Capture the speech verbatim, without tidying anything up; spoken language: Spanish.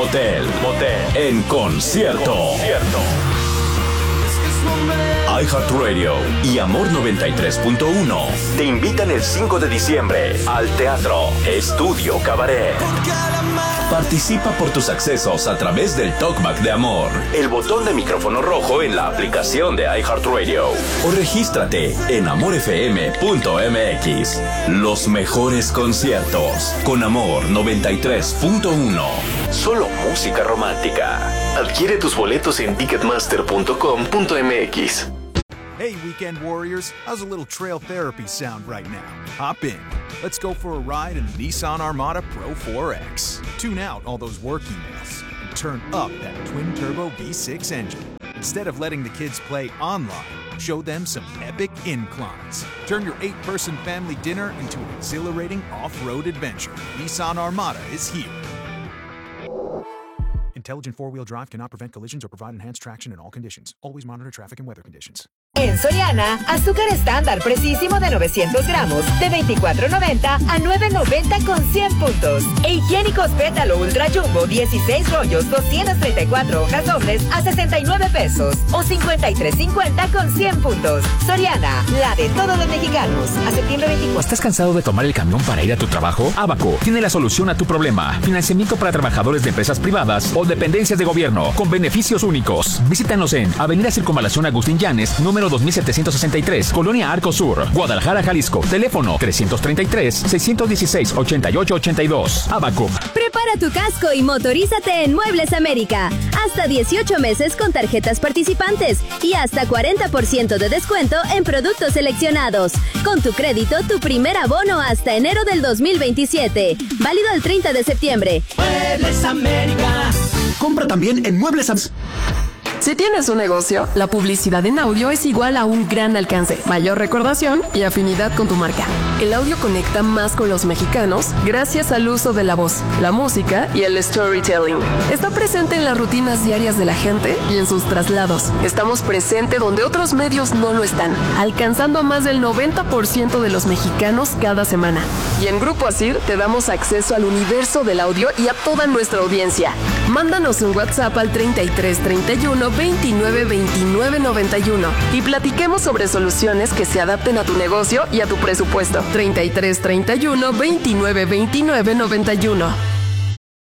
Motel, Motel en concierto. concierto. iHeartRadio y Amor noventa y tres punto uno te invitan el cinco de diciembre al Teatro Estudio Cabaret. Participa por tus accesos a través del Talkback de Amor, el botón de micrófono rojo en la aplicación de iHeartRadio, o regístrate en amor f m punto m x. Los mejores conciertos con Amor noventa y tres punto uno. Solo música romántica. Adquiere tus boletos en ticketmaster punto com punto m x. Hey, weekend warriors, how's a little trail therapy sound right now? Hop in. Let's go for a ride in the Nissan Armada Pro four X. Tune out all those work emails and turn up that twin-turbo V six engine. Instead of letting the kids play online, show them some epic inclines. Turn your eight-person family dinner into an exhilarating off-road adventure. Nissan Armada is here. Intelligent four-wheel drive cannot prevent collisions or provide enhanced traction in all conditions. Always monitor traffic and weather conditions. En Soriana, azúcar estándar precisísimo de novecientos gramos de veinticuatro noventa a nueve noventa con cien puntos. E higiénicos pétalo ultra jumbo dieciséis rollos doscientas treinta y cuatro hojas dobles a sesenta y nueve pesos o cincuenta y tres cincuenta con cien puntos. Soriana, la de todos los mexicanos. A septiembre veinticuatro. ¿Estás cansado de tomar el camión para ir a tu trabajo? Abaco tiene la solución a tu problema. Financiamiento para trabajadores de empresas privadas o dependencias de gobierno con beneficios únicos. Visítanos en Avenida Circunvalación Agustín Llanes, número dos mil setecientos sesenta y tres, Colonia Arco Sur, Guadalajara, Jalisco. Teléfono trescientos treinta y tres, seiscientos dieciséis, ochenta y ocho ochenta y dos. Abaco. Prepara tu casco y motorízate en Muebles América. Hasta dieciocho meses con tarjetas participantes y hasta cuarenta por ciento de descuento en productos seleccionados. Con tu crédito, tu primer abono hasta enero del dos mil veintisiete. Válido el treinta de septiembre. Muebles América. Compra también en Muebles América. Si tienes un negocio, la publicidad en audio es igual a un gran alcance, mayor recordación y afinidad con tu marca. El audio conecta más con los mexicanos gracias al uso de la voz, la música y el storytelling. Está presente en las rutinas diarias de la gente y en sus traslados. Estamos presentes donde otros medios no lo están, alcanzando a más del noventa por ciento de los mexicanos cada semana. Y en Grupo Asir te damos acceso al universo del audio y a toda nuestra audiencia. Mándanos un WhatsApp al treinta y tres treinta y uno veintinueve veintinueve noventa y uno y platiquemos sobre soluciones que se adapten a tu negocio y a tu presupuesto. treinta y tres treinta y uno veintinueve veintinueve noventa y uno.